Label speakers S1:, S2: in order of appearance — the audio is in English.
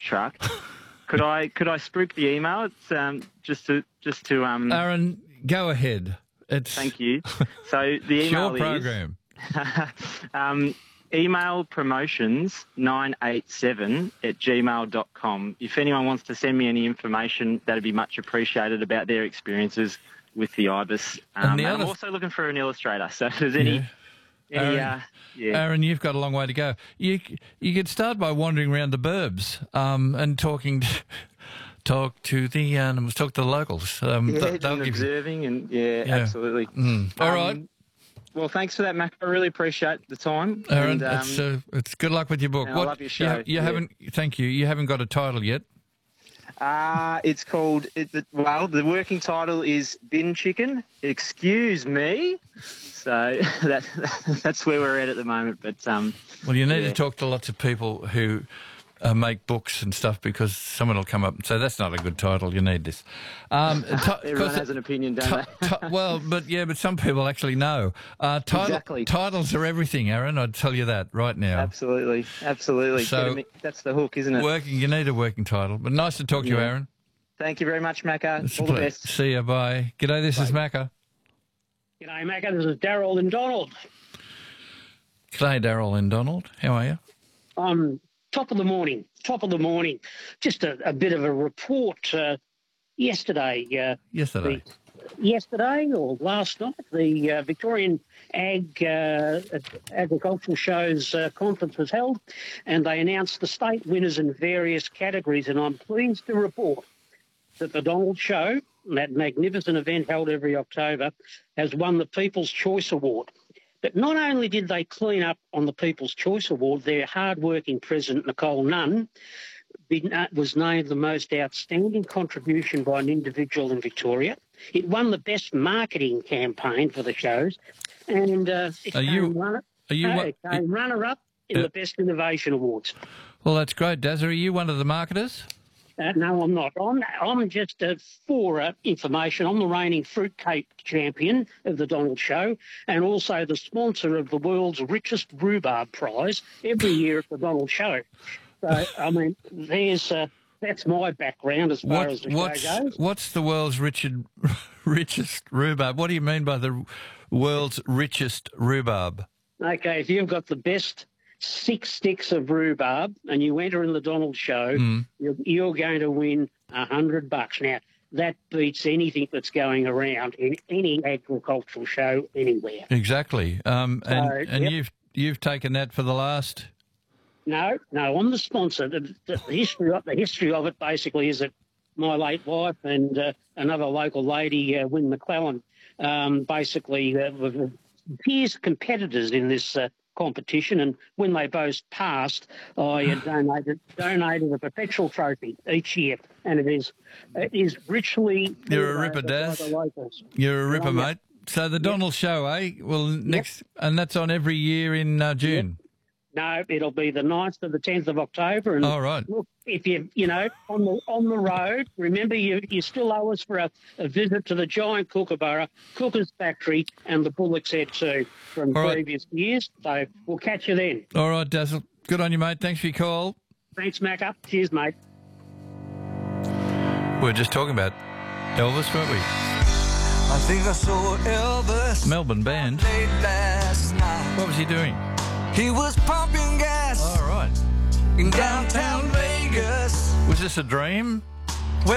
S1: truck. Could I spruik the email? It's just to
S2: Aaron, go ahead.
S1: Thank you. So the email
S2: your program.
S1: Email promotions987@gmail.com. If anyone wants to send me any information, that'd be much appreciated about their experiences with the Ibis. And I'm also looking for an illustrator. So if there's any...
S2: Aaron, you've got a long way to go. You could start by wandering around the burbs and talk to the animals, talk to the locals.
S1: Observing and absolutely.
S2: All right.
S1: Well, thanks for that, Mac. I really appreciate the time.
S2: Aaron, it's good luck with your book.
S1: I love your show.
S2: Thank you. You haven't got a title yet.
S1: It's called. The working title is Bin Chicken. Excuse me. So that's where we're at the moment. But
S2: well, you need to talk to lots of people who make books and stuff, because someone will come up and say, that's not a good title, you need this.
S1: Everyone has an opinion, don't they?
S2: But some people actually know.
S1: Exactly.
S2: Titles are everything, Aaron, I'd tell you that right now.
S1: Absolutely. So that's the hook, isn't it?
S2: You need a working title. But nice to talk to you, Aaron.
S1: Thank you very much, Macca. All the best.
S2: See you, bye. G'day, this is Macca.
S3: G'day, Macca, this is Daryl and Donald.
S2: G'day, Daryl and Donald. How are you?
S3: Top of the morning. Just a bit of a report. Yesterday or last night, the Victorian Agricultural Shows conference was held, and they announced the state winners in various categories, and I'm pleased to report that the Donald Show, that magnificent event held every October, has won the People's Choice Award. But not only did they clean up on the People's Choice Award, their hard-working president, Nicole Nunn, was named the most outstanding contribution by an individual in Victoria. It won the best marketing campaign for the shows, and it came runner-up in the Best Innovation Awards.
S2: Well, that's great, Daz. Are you one of the marketers?
S3: No, I'm not. I'm just for information. I'm the reigning fruitcake champion of the Donald Show, and also the sponsor of the world's richest rhubarb prize every year at the Donald Show. So, I mean, that's my background as far as the show goes.
S2: What's the world's richest rhubarb? What do you mean by the world's richest rhubarb?
S3: Okay, if you've got the best 6 sticks of rhubarb and you enter in the Donald Show, you're going to win $100. Now, that beats anything that's going around in any agricultural show anywhere.
S2: Exactly. You've taken that for the last...
S3: No, I'm the sponsor. The history of it basically is that my late wife and another local lady, Wynne McClellan, basically were fierce competitors in this competition, and when they both passed, I donated a perpetual trophy each year, and it is richly.
S2: You're a ripper, Daz. You're a ripper, mate. So the Donald Show, eh? Well, next, and that's on every year in June.
S3: Yep. No, it'll be the 9th to the 10th of October. And
S2: right.
S3: Look, if on the road, remember you still owe us for a visit to the giant Kookaburra, Cookers Factory, and the Bullock's Head too from previous years. So we'll catch you then.
S2: All right, Dazzle. Good on you, mate. Thanks for your call.
S3: Thanks, Macca. Cheers, mate.
S2: We were just talking about Elvis, weren't we?
S4: I think I saw Elvis.
S2: Melbourne band.
S4: Late last night.
S2: What was he doing?
S4: He was pumping gas.
S2: All right.
S4: In downtown Vegas.
S2: Was this a dream?